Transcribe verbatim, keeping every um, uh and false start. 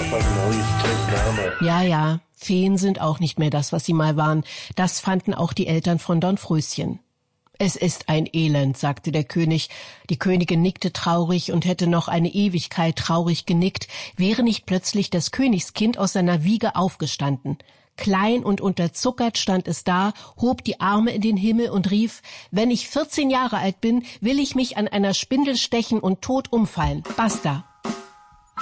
Ja, ja, Feen sind auch nicht mehr das, was sie mal waren. Das fanden auch die Eltern von Dornfröschen. Es ist ein Elend, sagte der König. Die Königin nickte traurig und hätte noch eine Ewigkeit traurig genickt, wäre nicht plötzlich das Königskind aus seiner Wiege aufgestanden. Klein und unterzuckert stand es da, hob die Arme in den Himmel und rief: Wenn ich vierzehn Jahre alt bin, will ich mich an einer Spindel stechen und tot umfallen. Basta.